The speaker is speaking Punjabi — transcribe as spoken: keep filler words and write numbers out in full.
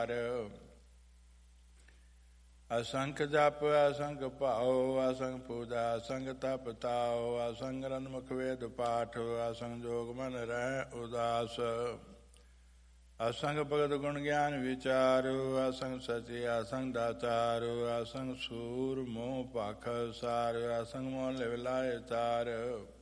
ਵਿਚਾਰ। ਅਸੰਖ ਜਪ ਅਸੰਖ ਭਾਉ ਅਸੰਖ ਪੂਜਾ ਅਸੰਖ ਤਪ ਤਾਉ ਅਸੰਖ ਰਨਮੁਖ ਵੇਦ ਪਾਠ ਅਸੰਖ ਜੋਗ ਮਨ ਰਹਿ ਉਦਾਸ। ਅਸੰਖ ਭਗਤ ਗੁਣ ਗਿਆਨ ਵਿਚਾਰੂ ਅਸੰਖ ਸਚੀ ਅਸੰਖ ਦਾਤਾਰੂ ਅਸੰਖ ਸੂਰ ਮੋਹ ਭਾਖ ਸਾਰ ਅਸੰਖ ਮੋਹ ਲਿਵ ਲਾਏ ਚਾਰ।